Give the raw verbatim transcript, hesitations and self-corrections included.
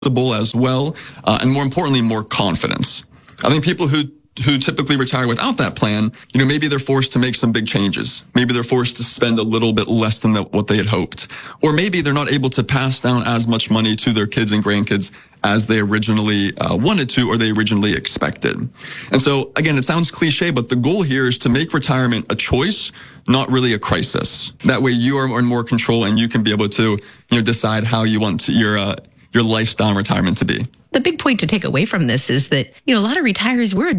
as well, uh, and more importantly, more confidence. I think people who who typically retire without that plan, you know, maybe they're forced to make some big changes. Maybe they're forced to spend a little bit less than the, what they had hoped. Or maybe they're not able to pass down as much money to their kids and grandkids as they originally uh, wanted to or they originally expected. And so, again, it sounds cliche, but the goal here is to make retirement a choice, not really a crisis. That way you are in more control and you can be able to, you know, decide how you want to, your uh, your lifestyle retirement to be. The big point to take away from this is that, you know, a lot of retirees, we're